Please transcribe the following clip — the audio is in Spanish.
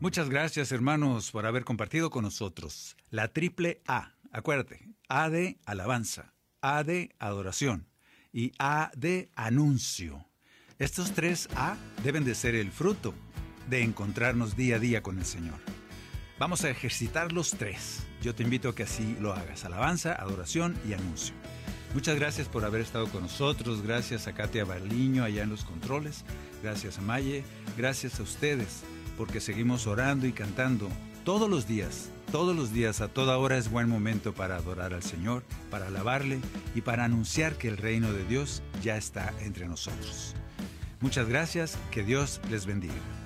Muchas gracias, hermanos, por haber compartido con nosotros la triple A. Acuérdate, A de alabanza, A de adoración y A de anuncio. Estos tres A deben de ser el fruto de encontrarnos día a día con el Señor. Vamos a ejercitar los tres. Yo te invito a que así lo hagas: alabanza, adoración y anuncio. Muchas gracias por haber estado con nosotros. Gracias a Katia Barliño allá en los controles. Gracias a Maye. Gracias a ustedes, porque seguimos orando y cantando todos los días, a toda hora es buen momento para adorar al Señor, para alabarle y para anunciar que el reino de Dios ya está entre nosotros. Muchas gracias, que Dios les bendiga.